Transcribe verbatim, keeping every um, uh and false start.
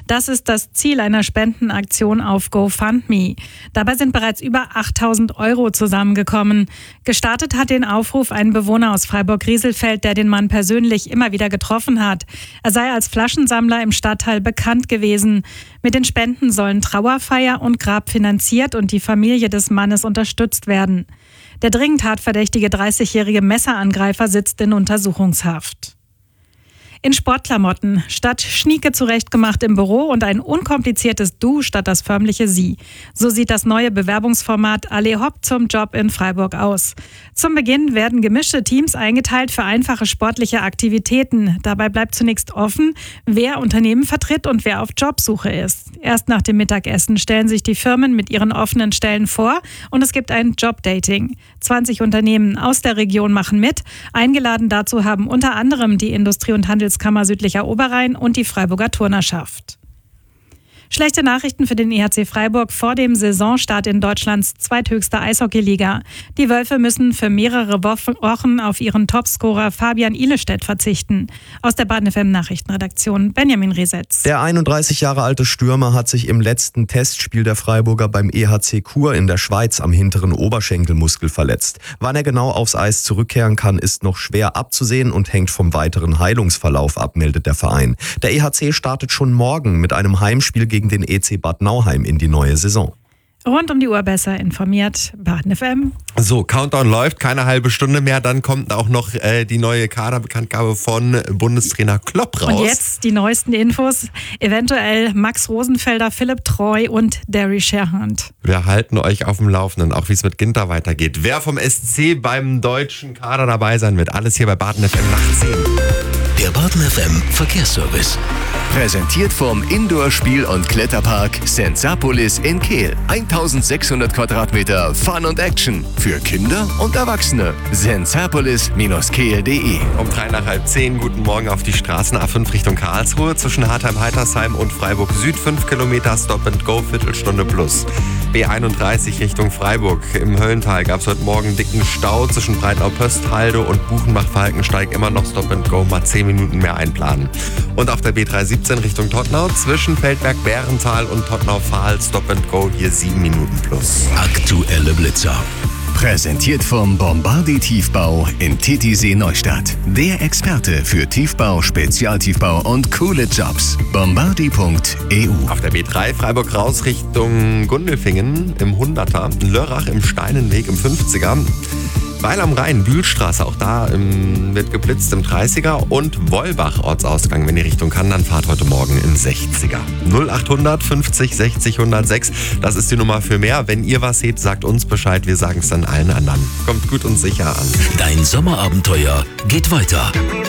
Das ist das Ziel einer Spendenaktion auf GoFundMe. Dabei sind bereits über achttausend Euro zusammengekommen. Gestartet hat den Aufruf ein Bewohner aus Freiburg-Rieselfeld, der den Mann persönlich immer wieder getroffen hat. Er sei als Flaschensammler im Stadtteil bekannt gewesen. Mit den Spenden sollen Trauerfeier und Grab finanziert und die Familie des Mannes unterstützt werden. Der dringend tatverdächtige dreißigjährige Messerangreifer sitzt in Untersuchungshaft. In Sportklamotten, statt Schnieke zurechtgemacht im Büro und ein unkompliziertes Du statt das förmliche Sie. So sieht das neue Bewerbungsformat Alle Hopp zum Job in Freiburg aus. Zum Beginn werden gemischte Teams eingeteilt für einfache sportliche Aktivitäten. Dabei bleibt zunächst offen, wer Unternehmen vertritt und wer auf Jobsuche ist. Erst nach dem Mittagessen stellen sich die Firmen mit ihren offenen Stellen vor und es gibt ein Jobdating. zwanzig Unternehmen aus der Region machen mit. Eingeladen dazu haben unter anderem die Industrie- und Handels Kammer Südlicher Oberrhein und die Freiburger Turnerschaft. Schlechte Nachrichten für den E H C Freiburg vor dem Saisonstart in Deutschlands zweithöchster Eishockeyliga. Die Wölfe müssen für mehrere Wochen auf ihren Topscorer Fabian Ihlestedt verzichten. Aus der Baden F M Nachrichtenredaktion Benjamin Resetz. Der einunddreißig Jahre alte Stürmer hat sich im letzten Testspiel der Freiburger beim E H C Chur in der Schweiz am hinteren Oberschenkelmuskel verletzt. Wann er genau aufs Eis zurückkehren kann, ist noch schwer abzusehen und hängt vom weiteren Heilungsverlauf ab, meldet der Verein. Der E H C startet schon morgen mit einem Heimspiel gegen den E C Bad Nauheim in die neue Saison. Rund um die Uhr besser informiert, Baden F M. So, Countdown läuft, keine halbe Stunde mehr, dann kommt auch noch äh, die neue Kaderbekanntgabe von Bundestrainer Klopp raus. Und jetzt die neuesten Infos, eventuell Max Rosenfelder, Philipp Treu und Derry Sherhand. Wir halten euch auf dem Laufenden, auch wie es mit Ginter weitergeht. Wer vom S C beim deutschen Kader dabei sein wird, alles hier bei Baden F M nach zehn. Der Baden F M Verkehrsservice. Präsentiert vom Indoor-Spiel- und Kletterpark Sensapolis in Kehl. eintausendsechshundert Quadratmeter Fun und Action für Kinder und Erwachsene. sensapolis Bindestrich kehl punkt de. Um drei nach halb zehn, guten Morgen auf die Straßen A fünf Richtung Karlsruhe. Zwischen Hartheim-Heitersheim und Freiburg Süd fünf Kilometer Stop and Go, Viertelstunde plus. B einunddreißig Richtung Freiburg. Im Höllental gab es heute Morgen dicken Stau zwischen Breitau-Pösthalde und Buchenbach-Falkensteig. Immer noch Stop and Go, mal zehn Minuten mehr einplanen. Und auf der B dreihundertsiebzehn Richtung Tottenau zwischen Feldberg-Bärental und Tottenau-Fahl Stop and Go, hier sieben Minuten plus. Aktuelle Blitzer. Präsentiert vom Bombardi Tiefbau in Titisee Neustadt. Der Experte für Tiefbau, Spezialtiefbau und coole Jobs. bombardi punkt e u. Auf der B drei Freiburg raus Richtung Gundelfingen im hunderter, Lörrach im Steinenweg im fünfziger, Weil am Rhein, Bühlstraße, auch da ähm, wird geblitzt im dreißiger und Wollbach Ortsausgang, wenn ihr Richtung kann, dann fahrt heute Morgen im sechziger. null achthundert fünfzig sechzig hundertsechs, das ist die Nummer für mehr. Wenn ihr was seht, sagt uns Bescheid, wir sagen es dann allen anderen. Kommt gut und sicher an. Dein Sommerabenteuer geht weiter.